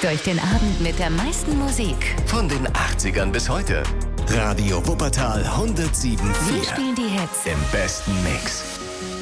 Durch den Abend mit der meisten Musik. Von den 80ern bis heute. Radio Wuppertal 107.4. Wir spielen die Hits im besten Mix.